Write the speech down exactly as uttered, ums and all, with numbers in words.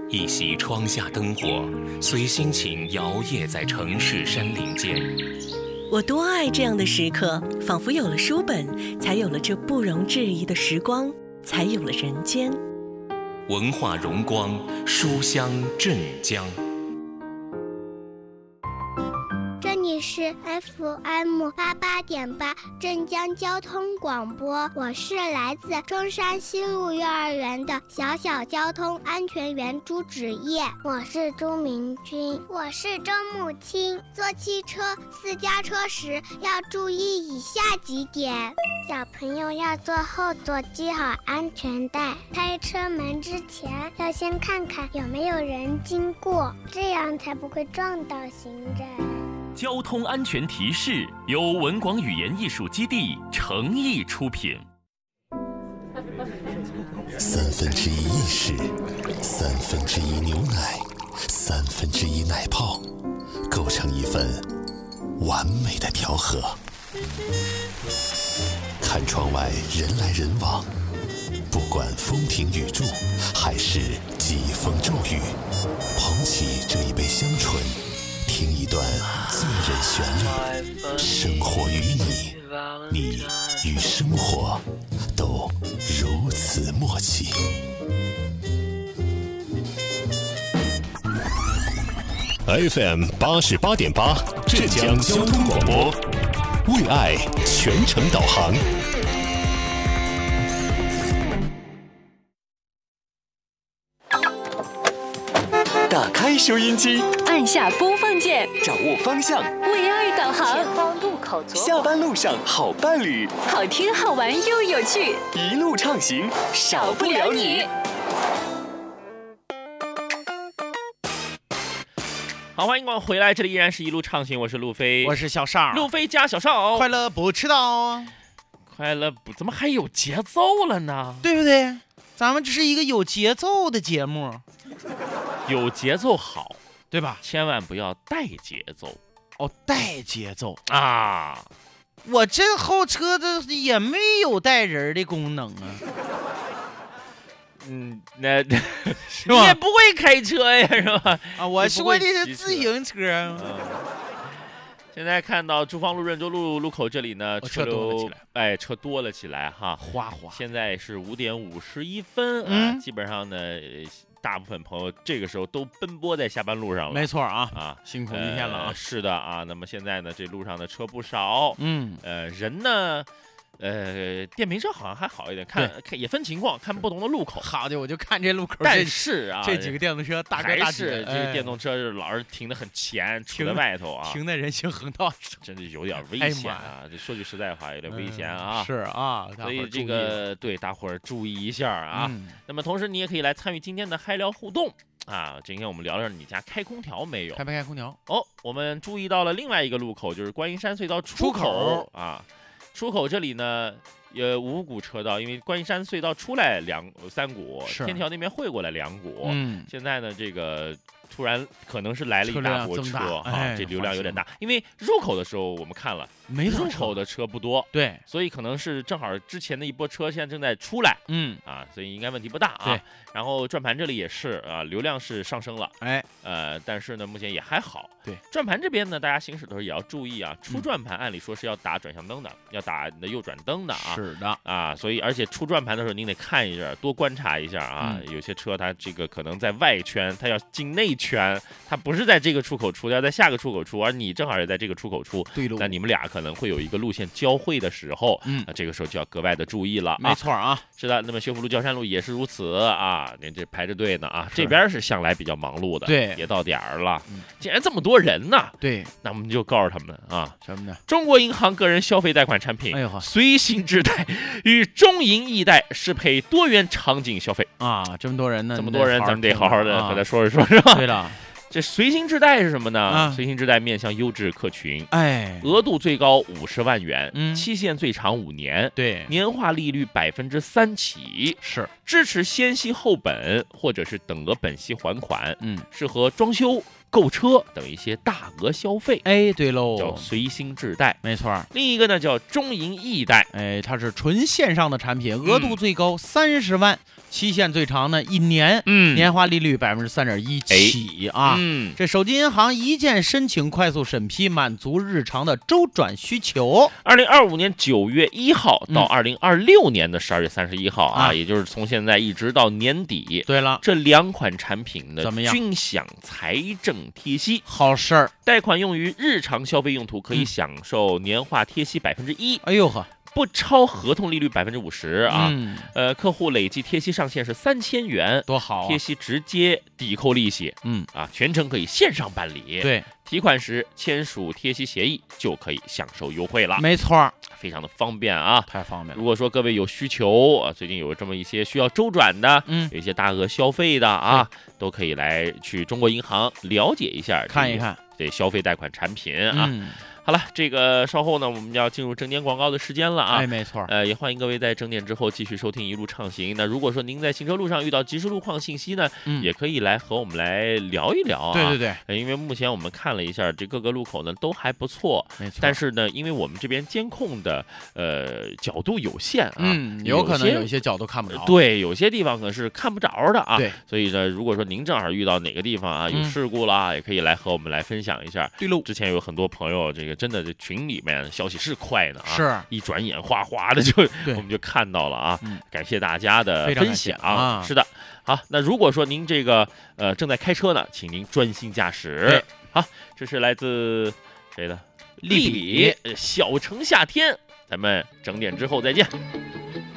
一袭窗下灯火，随心情摇曳在城市山林间。 我多爱这样的时刻，仿佛有了书本，才有了这不容置疑的时光，才有了人间。 文化荣光，书香镇江。 这里是 F M 八八点八镇江交通广播，我是来自中山西路幼儿园的小小交通安全员朱芷叶。我是朱明君。我是周木清。坐汽车、私家车时要注意以下几点：小朋友要坐后座，系好安全带。开车门之前要先看看有没有人经过，这样才不会撞到行人。 交通安全提示由文广语言艺术基地诚意出品。 三分之一意识，三分之一牛奶，三分之一奶泡，构成一份完美的调和。看窗外人来人往，不管风停雨住还是疾风骤雨，捧起这一杯香醇，听一段醉人旋律。生活与你，你与生活都如此默契。F M 八十八点八，浙江交通广播，为爱全程导航。 打开收音机， 按下播放键， 掌握方向， 为爱导航。 前方路口左下班路上好伴侣， 好听好玩又有趣， 一路畅行，少不了你。 好，欢迎各位回来，这里依然是一路畅行，我是路飞， 我是小邵， 路飞加小邵， 快乐不迟到， 快乐不怎么还有节奏了呢？ 对不对？咱们这是一个有节奏的节目， 有节奏好， 对吧？ 千万不要带节奏哦，带节奏啊！ 我这后车子也没有带人的功能啊。 嗯，那是吧？你也不会开车呀，是吧？ 啊，我说的是自行车。 嗯，现在看到珠芳路润州路路口这里呢， 车多了起来， 哎，车多了起来哈， 哗哗。 现在是五点五十一分， 嗯、 啊，基本上呢，大部分朋友这个时候都奔波在下班路上了。 没错啊， 啊， 辛苦一天了啊、 呃。是的啊，那么现在呢，这路上的车不少， 嗯， 呃，人呢。呃，电瓶车好像还好一点，看看也分情况，看不同的路口。 好的，我就看这路口， 但是啊， 这几个电动车大哥大姐， 这个电动车是老是停得很前，杵在外头啊， 停在人行横道， 真是有点危险啊！这、哎、说句实在话，有点危险啊。 嗯、是啊， 所以这个对大伙儿注意一下啊。嗯、那么同时，你也可以来参与今天的嗨聊互动啊。今天我们聊聊你家开空调没有？ 开没开空调？ 哦，我们注意到了另外一个路口，就是观音山隧道出口, 出口啊。出口这里呢。呃，五股车道，因为观音山隧道出来两三股，天桥那边汇过来两股。嗯，现在呢，这个突然可能是来了一大波车啊、哎，这流量有点大。因为入口的时候我们看了， 没入口的车不多， 对， 所以可能是正好之前的一波车现在正在出来，嗯啊，所以应该问题不大啊。 对， 然后转盘这里也是啊，流量是上升了， 哎， 呃，但是呢，目前也还好。 对， 转盘这边呢，大家行驶的时候也要注意啊，出转盘按理说是要打转向灯的，要打你的右转灯的啊。 是的啊，所以而且出转盘的时候你得看一下，多观察一下啊。嗯、有些车它这个可能在外圈，它要进内圈，它不是在这个出口出，要在下个出口出，而你正好也在这个出口出， 对喽。 那你们俩可能会有一个路线交汇的时候，嗯，那这个时候就要格外的注意了、啊。 没错啊， 是的。那么修福路、焦山路也是如此啊，您这排着队呢啊，这边是向来比较忙碌的， 对， 也到点儿了。嗯、既然这么多人呢， 对， 那我们就告诉他们啊， 什么呢？ 中国银行个人消费贷款产品，哎呦，随心之贷与中银易贷适配多元场景消费啊！这么多人呢， 这么多人，咱们得好好的和他说一说，是吧？ 对了。 这随心之贷是什么呢？啊、随心之贷面向优质客群， 哎， 额度最高五十万元， 嗯， 期限最长五年， 对， 年化利率百分之三起， 是支持先息后本或者是等额本息还款， 嗯， 适合装修、 购车等一些大额消费。 哎，对喽， 叫随心智贷， 没错。 另一个呢叫中银易贷， 哎，它是纯线上的产品，额度最高三十万。嗯，期限最长呢一年， 嗯， 年化利率百分之三点一起啊， 嗯， 这手机银行一键申请，快速审批，满足日常的周转需求。 二零二五年九月一号到二零二六年的十二月三十一号啊，嗯，也就是从现在一直到年底。 对了， 这两款产品呢， 怎么样？ 均享财政贴息， 好事儿。 贷款用于日常消费用途，可以享受年化贴息百分之一。 哎呦呵。 不超合同利率百分之五十啊， 嗯， 呃，客户累计贴息上限是三千元， 多好，啊！ 贴息直接抵扣利息， 嗯啊，全程可以线上办理。 对， 提款时签署贴息协议就可以享受优惠了。 没错， 非常的方便啊， 太方便了。 如果说各位有需求啊，最近有这么一些需要周转的， 嗯， 有一些大额消费的啊，都可以来去中国银行了解一下， 看一看这消费贷款产品啊。 嗯， 好了，这个稍后呢，我们要进入整点广告的时间了啊！ 哎，没错， 呃，也欢迎各位在整点之后继续收听一路畅行。那如果说您在行车路上遇到即时路况信息呢， 嗯， 也可以来和我们来聊一聊啊。 对对对， 呃、因为目前我们看了一下，这各个路口呢都还不错， 没错。 但是呢，因为我们这边监控的呃角度有限啊， 嗯，有可能有一些角度看不着。 对，有些地方可是看不着的啊。 对， 所以呢，如果说您正好遇到哪个地方啊有事故啦，嗯，也可以来和我们来分享一下。 对喽， 之前有很多朋友，这个真的这群里面消息是快呢啊， 是一转眼哗哗的就我们就看到了啊， 嗯， 感谢大家的分享啊。 是的，好，那如果说您这个呃正在开车呢，请您专心驾驶。好，这是来自谁的？ 丽比， 小城夏天，咱们整点之后再见。